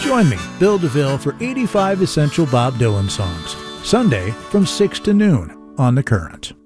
Join me, Bill DeVille, for 85 essential Bob Dylan songs, Sunday from 6 to noon on The Current.